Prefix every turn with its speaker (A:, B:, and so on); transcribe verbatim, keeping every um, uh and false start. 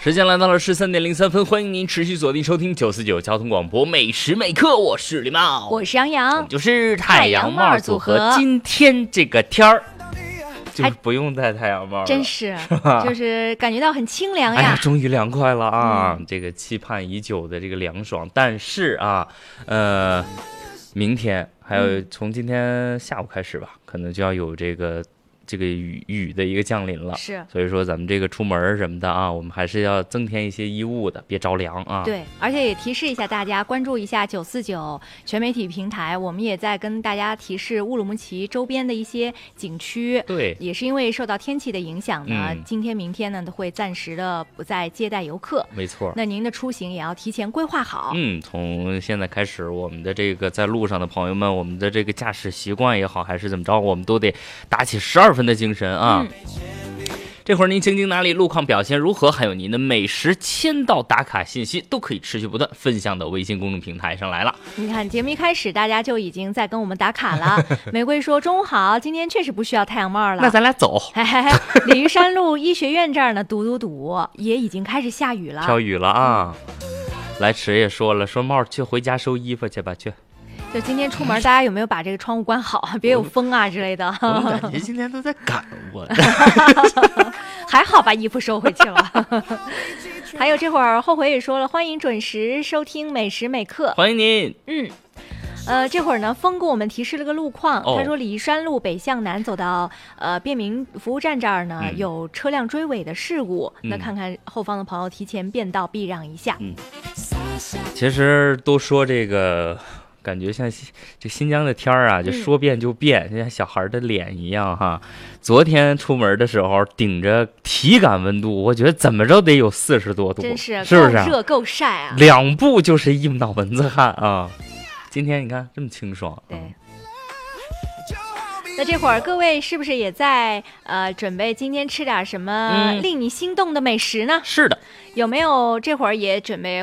A: 时间来到了十三点零三分，欢迎您持续锁定收听九四九交通广播每时每刻，我是李茂，
B: 我是杨洋，
A: 就是太阳帽组合。今天这个天儿就是不用戴太阳帽了，
B: 真是，是就是感觉到很清凉呀！
A: 哎呀，终于凉快了啊！嗯、这个期盼已久的这个凉爽，但是啊，呃，明天还有从今天下午开始吧，可能就要有这个。这个雨雨的一个降临了，
B: 是，
A: 所以说咱们这个出门什么的啊，我们还是要增添一些衣物的，别着凉啊。
B: 对，而且也提示一下大家，关注一下九四九全媒体平台，我们也在跟大家提示乌鲁木齐周边的一些景区。
A: 对，
B: 也是因为受到天气的影响呢，
A: 嗯、
B: 今天、明天呢都会暂时的不再接待游客。
A: 没错。
B: 那您的出行也要提前规划好。
A: 嗯，从现在开始，我们的这个在路上的朋友们，我们的这个驾驶习惯也好，还是怎么着，我们都得打起十二分的精神啊！嗯、这会儿您经经哪里，路况表现如何，还有您的美食签到打卡信息，都可以持续不断分享到微信公众平台上来了。
B: 你看节目一开始，大家就已经在跟我们打卡了。玫瑰说：“中午好，今天确实不需要太阳帽了。”
A: 那咱俩走。
B: 鲤鱼山路医学院这儿呢，堵堵堵，也已经开始下雨了，
A: 飘雨了啊！嗯、来迟也说了，说帽去回家收衣服去吧，去。
B: 就今天出门，大家有没有把这个窗户关好，别有风啊之类的？
A: 我感觉今天都在赶我，
B: 还好把衣服收回去了。还有这会儿后悔也说了，欢迎准时收听每时每刻，
A: 欢迎您。
B: 嗯。呃，这会儿呢，峰给我们提示了个路况。
A: 哦、
B: 他说，鲤鱼山路北向南走到呃便民服务站这儿呢，嗯、有车辆追尾的事故。嗯、那看看后方的朋友提前变道避让一下。
A: 嗯，其实都说这个。感觉像这新疆的天儿啊，就说变就变，就像小孩的脸一样哈。昨天出门的时候，顶着体感温度，我觉得怎么着得有四十多度，
B: 真是
A: 是不是
B: 够热够晒啊？
A: 两步就是一脑门子汗啊！今天你看这么清爽，
B: 对。那这会儿各位是不是也在呃准备今天吃点什么令你心动的美食呢？
A: 嗯、是的，
B: 有没有这会儿也准备